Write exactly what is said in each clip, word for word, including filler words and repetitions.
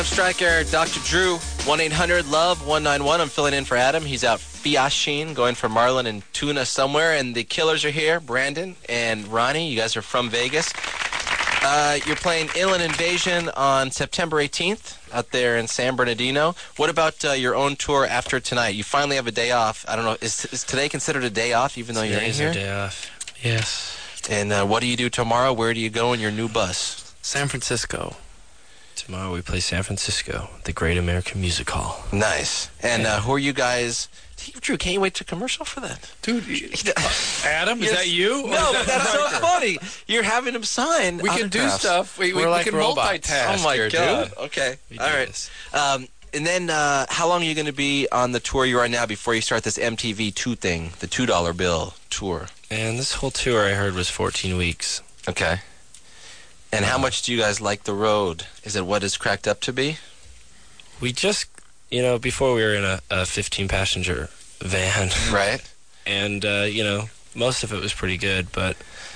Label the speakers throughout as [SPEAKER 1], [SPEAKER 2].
[SPEAKER 1] Striker, Doctor Drew, one eight hundred love one nine one. I'm filling in for Adam. He's out fiashing, going for marlin and tuna somewhere. And the Killers are here, Brandon and Ronnie. You guys are from Vegas. Uh, you're playing Inland Invasion on September eighteenth out there in San Bernardino. What about uh, your own tour after tonight? You finally have a day off. I don't know, is, is today considered a day off even though
[SPEAKER 2] Today
[SPEAKER 1] you're in here?
[SPEAKER 2] Today is a day off, yes.
[SPEAKER 1] And uh, what do you do tomorrow? Where do you go in your new bus?
[SPEAKER 3] San Francisco.
[SPEAKER 2] Tomorrow we play San Francisco, the Great American Music Hall.
[SPEAKER 1] Nice. And uh, who are you guys? Drew, can't you wait to commercial for that?
[SPEAKER 4] Dude, Adam, is
[SPEAKER 1] Yes.
[SPEAKER 4] that you?
[SPEAKER 1] No, but that's so funny. You're having him sign
[SPEAKER 4] We can do
[SPEAKER 1] autographs.
[SPEAKER 4] stuff. We, we,
[SPEAKER 3] We're
[SPEAKER 4] we
[SPEAKER 3] like
[SPEAKER 4] can
[SPEAKER 3] robots.
[SPEAKER 4] multitask
[SPEAKER 1] Oh, my
[SPEAKER 4] here,
[SPEAKER 1] God.
[SPEAKER 4] dude.
[SPEAKER 1] Okay.
[SPEAKER 2] We
[SPEAKER 1] All
[SPEAKER 2] do
[SPEAKER 1] right.
[SPEAKER 2] this.
[SPEAKER 1] Um, and then uh, how long are you going to be on the tour you're on now before you start this M T V two thing, the two dollar bill tour?
[SPEAKER 2] And this whole tour I heard was fourteen weeks.
[SPEAKER 1] Okay. And how much do you guys like the road? Is it what it's cracked up to be?
[SPEAKER 2] We just, you know, before we were in a, a fifteen passenger van.
[SPEAKER 1] Right.
[SPEAKER 2] And, uh, you know, most of it was pretty good, but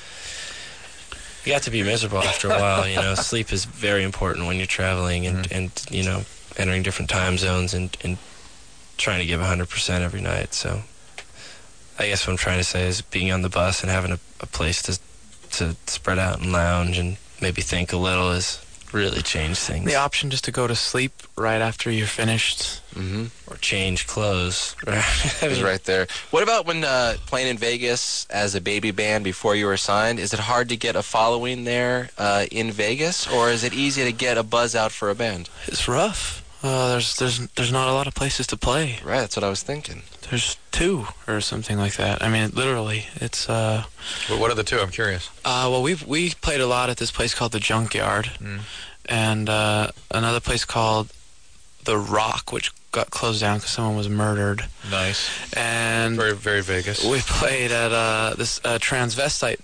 [SPEAKER 2] you got to be miserable after a while, you know. Sleep is very important when you're traveling and,
[SPEAKER 4] Mm-hmm.
[SPEAKER 2] and you know, entering different time zones and, and trying to give one hundred percent every night. So I guess what I'm trying to say is being on the bus and having a, a place to to spread out and lounge and maybe think a little has really changed things.
[SPEAKER 3] The option just to go to sleep right after you're finished.
[SPEAKER 1] Mm-hmm.
[SPEAKER 2] Or change clothes.
[SPEAKER 1] It's right there. What about when uh, playing in Vegas as a baby band before you were signed? Is it hard to get a following there uh, in Vegas, or is it easy to get a buzz out for a band?
[SPEAKER 3] It's rough. Uh, there's there's there's not a lot of places to play.
[SPEAKER 1] Right, that's what I was thinking.
[SPEAKER 3] There's two or something like that. I mean, literally, it's uh.
[SPEAKER 4] Well, what are the two? I'm curious.
[SPEAKER 3] Uh, well, we've we played a lot at this place called the Junkyard,
[SPEAKER 4] Mm.
[SPEAKER 3] and uh, another place called the Rock, which got closed down because someone was murdered.
[SPEAKER 4] Nice.
[SPEAKER 3] And
[SPEAKER 4] Very, very Vegas.
[SPEAKER 3] we played at uh, this uh, transvestite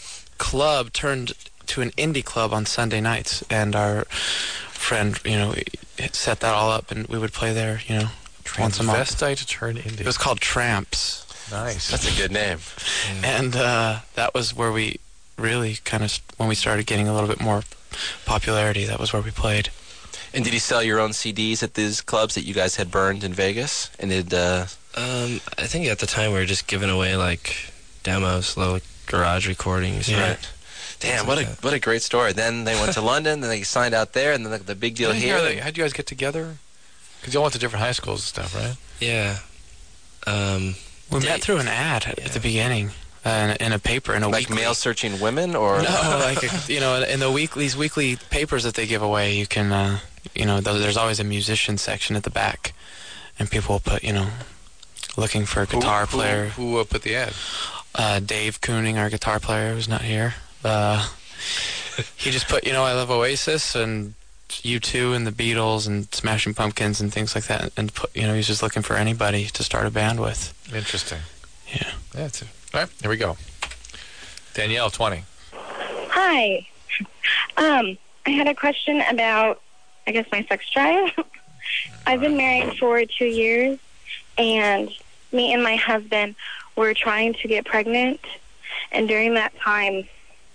[SPEAKER 3] club turned to an indie club on Sunday nights, and our friend, you know, set that all up, and we would play there, you know, once a month.
[SPEAKER 4] Transvestite turn indie.
[SPEAKER 3] It was called Tramps,
[SPEAKER 4] Nice.
[SPEAKER 1] That's a good name.
[SPEAKER 3] and uh, that was where we really kind of, when we started getting a little bit more popularity, that was where we played.
[SPEAKER 1] And did you sell your own C Ds at these clubs that you guys had burned in Vegas? And did uh,
[SPEAKER 2] Um, I think at the time we were just giving away like demos, little garage recordings.
[SPEAKER 3] Yeah.
[SPEAKER 1] right? Damn,
[SPEAKER 2] Things
[SPEAKER 1] what
[SPEAKER 2] like
[SPEAKER 1] a
[SPEAKER 2] that.
[SPEAKER 1] what a great story. Then they went to London, then they signed out there, and then the, the big deal
[SPEAKER 4] Didn't I
[SPEAKER 1] here.
[SPEAKER 4] hear that- How'd you guys get together? Because you all went to different high schools and stuff, right?
[SPEAKER 2] Yeah. Um,
[SPEAKER 3] We
[SPEAKER 2] They-
[SPEAKER 3] met through an ad at,
[SPEAKER 2] yeah.
[SPEAKER 3] at the beginning, uh, in, in a paper, in a
[SPEAKER 1] Like
[SPEAKER 3] weekly.
[SPEAKER 1] male searching women, or
[SPEAKER 3] No, like a, you know, in the week these weekly papers that they give away, you can, uh, you know, th- there's always a musician section at the back, and people will put, you know, looking for a guitar
[SPEAKER 4] who,
[SPEAKER 3] player.
[SPEAKER 4] Who, who uh, put the ad?
[SPEAKER 3] Uh, Dave Kooning, our guitar player, who's not here. Uh, he just put, you know, I love Oasis and U two and the Beatles and Smashing Pumpkins and things like that, and put, you know, he's just looking for anybody to start a band with.
[SPEAKER 4] Interesting.
[SPEAKER 3] Yeah.
[SPEAKER 4] That's it. All right, here we go. Danielle, twenty.
[SPEAKER 5] Hi. Um, I had a question about, I guess, my sex drive. I've been married for two years, and me and my husband were trying to get pregnant, and during that time,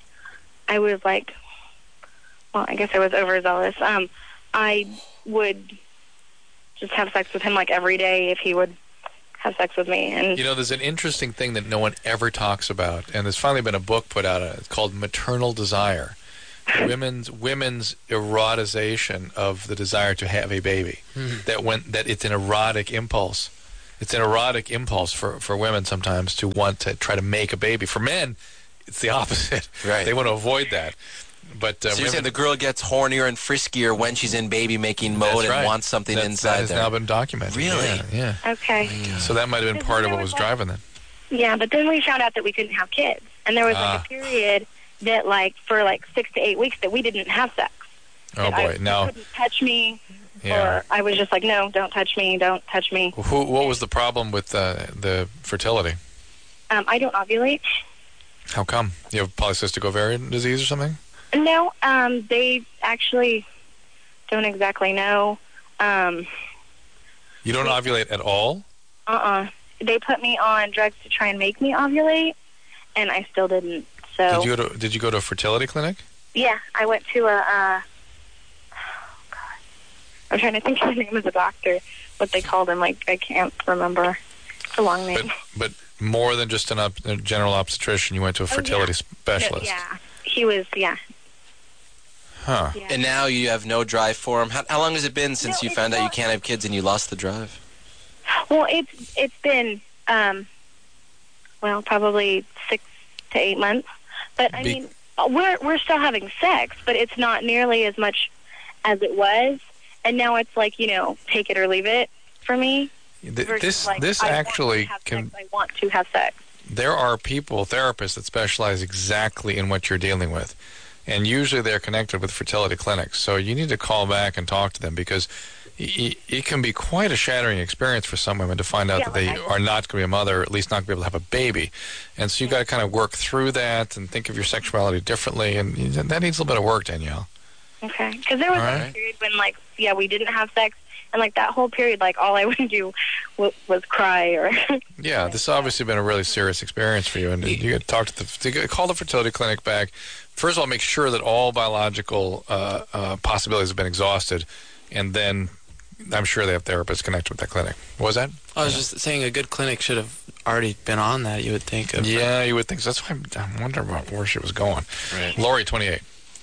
[SPEAKER 5] I was like, well, I guess I was overzealous. Um, I would just have sex with him like every day if he would have sex with me. And
[SPEAKER 4] You know, there's an interesting thing that no one ever talks about, and there's finally been a book put out on it. It's called Maternal Desire. women's women's eroticization of the desire to have a baby. That when that it's an erotic impulse. It's an erotic impulse for, for women sometimes to want to try to make a baby. For men, it's the opposite.
[SPEAKER 1] Right.
[SPEAKER 4] They want to avoid that. But uh,
[SPEAKER 1] so you're
[SPEAKER 4] women,
[SPEAKER 1] saying the girl gets hornier and friskier when she's in baby-making mode
[SPEAKER 4] that's
[SPEAKER 1] and
[SPEAKER 4] right.
[SPEAKER 1] wants something
[SPEAKER 4] That's-
[SPEAKER 1] inside
[SPEAKER 4] that has
[SPEAKER 1] there.
[SPEAKER 4] now been documented.
[SPEAKER 1] Really?
[SPEAKER 4] Yeah. yeah.
[SPEAKER 5] okay.
[SPEAKER 4] So that might have been part of what was driving that.
[SPEAKER 5] Yeah, but then we found out that we couldn't have kids. And there was
[SPEAKER 4] Ah.
[SPEAKER 5] like a period that like for like six to eight weeks that we didn't have sex.
[SPEAKER 4] Oh
[SPEAKER 5] That I,
[SPEAKER 4] boy!
[SPEAKER 5] you
[SPEAKER 4] Now,
[SPEAKER 5] couldn't touch me,
[SPEAKER 4] yeah.
[SPEAKER 5] or I was just like, no, don't touch me, don't touch me.
[SPEAKER 4] Who? What was the problem with uh, the fertility?
[SPEAKER 5] Um, I don't ovulate.
[SPEAKER 4] How come? You have polycystic ovarian disease or something?
[SPEAKER 5] No, um, they actually don't exactly know. Um,
[SPEAKER 4] You don't ovulate at all?
[SPEAKER 5] uh-uh. They put me on drugs to try and make me ovulate, and I still didn't. So
[SPEAKER 4] Did you go to Did you go to a fertility clinic?
[SPEAKER 5] yeah, I went to a. Uh, oh God. I'm trying to think of the name of the doctor, what they called him. Like, I can't remember. It's a long name.
[SPEAKER 4] But, but more than just an op- a general obstetrician, you went to a fertility
[SPEAKER 5] oh, yeah.
[SPEAKER 4] specialist.
[SPEAKER 5] No, yeah, he was, yeah.
[SPEAKER 4] Huh.
[SPEAKER 5] yeah.
[SPEAKER 1] And now you have no drive for him. How, how long has it been since
[SPEAKER 5] No,
[SPEAKER 1] you
[SPEAKER 5] it's
[SPEAKER 1] found out you
[SPEAKER 5] not-
[SPEAKER 1] can't have kids and you lost the drive?
[SPEAKER 5] Well, it's it's been, um, well, probably six to eight months. But, I
[SPEAKER 4] Be-
[SPEAKER 5] mean, we're we're still having sex, but it's not nearly as much as it was. And now it's like, you know, take it or leave it for me.
[SPEAKER 4] Th-
[SPEAKER 5] versus,
[SPEAKER 4] this
[SPEAKER 5] like,
[SPEAKER 4] this
[SPEAKER 5] I
[SPEAKER 4] actually
[SPEAKER 5] want to have
[SPEAKER 4] can.
[SPEAKER 5] sex, I want to have sex.
[SPEAKER 4] There are people, therapists, that specialize exactly in what you're dealing with. And usually they're connected with fertility clinics. So you need to call back and talk to them because it, it can be quite a shattering experience for some women to find out
[SPEAKER 5] Yeah,
[SPEAKER 4] that they
[SPEAKER 5] like I-
[SPEAKER 4] are not going to be a mother, or at least not going to be able to have a baby. And so you've got to kind of work through that and think of your sexuality differently. And that needs a little bit of work, Danielle.
[SPEAKER 5] Okay. Because there was
[SPEAKER 4] All
[SPEAKER 5] like
[SPEAKER 4] right.
[SPEAKER 5] a period when, like, yeah, we didn't have sex. And, like, that whole period, like, all I would do was, was cry or...
[SPEAKER 4] Yeah, this has obviously been a really serious experience for you, and you got to talk to the to get- call the fertility clinic back. First of all, make sure that all biological uh, uh, possibilities have been exhausted, and then I'm sure they have therapists connected with that clinic. What was that?
[SPEAKER 3] I was just saying a good clinic should have already been on that, you would think. Of.
[SPEAKER 4] Yeah, you would think so. That's why I'm, I'm wondering about where she was going.
[SPEAKER 1] Right.
[SPEAKER 4] Lori, twenty-eight.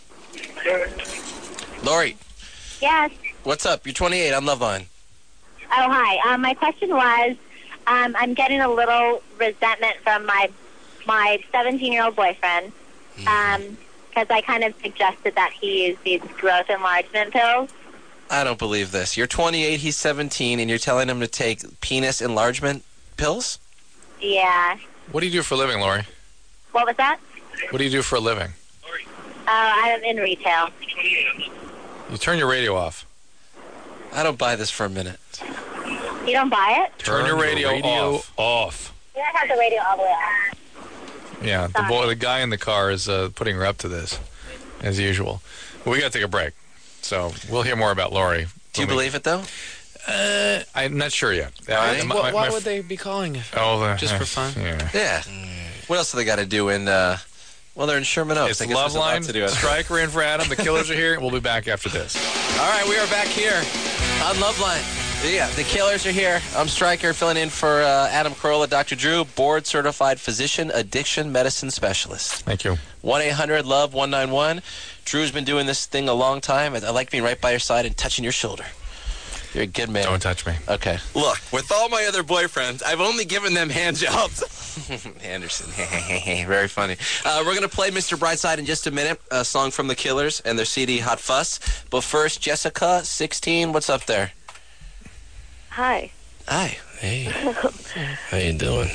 [SPEAKER 1] Lori,
[SPEAKER 6] Yes.
[SPEAKER 1] what's up? You're twenty-eight on Loveline.
[SPEAKER 6] Oh, hi. Um, my question was, um, I'm getting a little resentment from my my seventeen-year-old boyfriend because I kind of suggested that he use these growth enlargement pills.
[SPEAKER 1] I don't believe this. You're twenty-eight, he's seventeen, and you're telling him to take penis enlargement pills?
[SPEAKER 6] Yeah.
[SPEAKER 4] What do you do for a living, Lori?
[SPEAKER 6] What was that?
[SPEAKER 4] What do you do for a living?
[SPEAKER 6] Uh, I'm in retail.
[SPEAKER 4] You turn your radio off.
[SPEAKER 1] I don't buy this for a minute.
[SPEAKER 6] You don't buy it?
[SPEAKER 4] Turn, your radio, off. off.
[SPEAKER 6] You don't have the radio all the way off.
[SPEAKER 4] Yeah, the boy, the guy in the car is uh, putting her up to this, as usual. Well, we got to take a break, so we'll hear more about Lori.
[SPEAKER 1] Do you
[SPEAKER 4] when we-
[SPEAKER 1] believe it, though?
[SPEAKER 4] Uh, I'm not sure yet.
[SPEAKER 1] Right.
[SPEAKER 4] Uh, my-
[SPEAKER 3] Why,
[SPEAKER 4] my-
[SPEAKER 3] why
[SPEAKER 4] my-
[SPEAKER 3] would they be calling if
[SPEAKER 4] Oh, the,
[SPEAKER 3] just for fun?
[SPEAKER 4] Yeah.
[SPEAKER 1] Yeah. What else do they got to do in, uh, well, they're in Sherman Oaks.
[SPEAKER 4] It's
[SPEAKER 1] I guess there's a lot
[SPEAKER 4] Loveline.
[SPEAKER 1] to do.
[SPEAKER 4] Stryker in for Adam. The Killers are here. We'll be back after this.
[SPEAKER 1] All right, we are back here on Loveline. Yeah, the Killers are here. I'm Stryker, filling in for uh, Adam Carolla, Doctor Drew, board-certified physician, addiction medicine specialist.
[SPEAKER 4] Thank you.
[SPEAKER 1] one eight hundred love one nine one. Drew's been doing this thing a long time. I, I like being right by your side and touching your shoulder. You're a good man.
[SPEAKER 4] Don't touch me.
[SPEAKER 1] Okay. Look, with all my other boyfriends, I've only given them hand jobs. Anderson. Very funny. Uh, we're going to play Mister Brightside in just a minute, a song from the Killers and their C D Hot Fuss. But first, Jessica, sixteen, what's up there?
[SPEAKER 5] Hi.
[SPEAKER 1] Hi.
[SPEAKER 2] Hey, how you doing?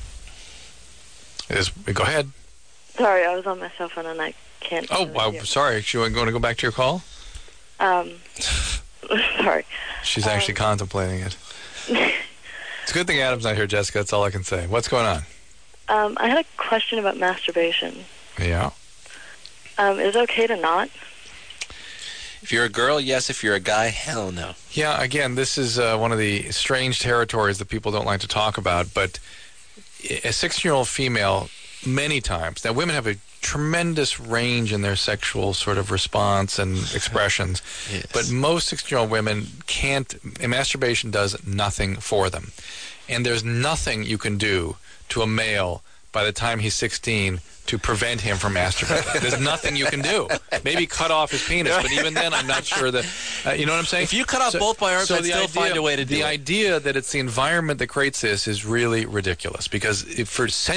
[SPEAKER 4] Is, go ahead.
[SPEAKER 5] Sorry, I was on my cell phone and I can't...
[SPEAKER 4] Oh, I'm sorry. You want to go back to your call?
[SPEAKER 5] Um, sorry.
[SPEAKER 4] She's actually contemplating it. It's a good thing Adam's not here, Jessica. That's all I can say. What's going on?
[SPEAKER 5] Um, I had a question about masturbation.
[SPEAKER 4] Yeah.
[SPEAKER 5] Um, is it okay to not?
[SPEAKER 1] If you're a girl, yes. If you're a guy, hell no.
[SPEAKER 4] Yeah, again, this is uh, one of the strange territories that people don't like to talk about, but a sixteen-year-old female, many times, now women have a tremendous range in their sexual sort of response and expressions,
[SPEAKER 1] Yes.
[SPEAKER 4] but most sixteen-year-old women can't, and masturbation does nothing for them. And there's nothing you can do to a male by the time he's sixteen to prevent him from masturbating. There's nothing you can do. Maybe cut off his penis, but even then, I'm not sure that, uh, you know what I'm saying?
[SPEAKER 1] If you cut off both my arms, I'd
[SPEAKER 4] the
[SPEAKER 1] still find a way to do
[SPEAKER 4] The
[SPEAKER 1] it.
[SPEAKER 4] idea that it's the environment that creates this is really ridiculous because if for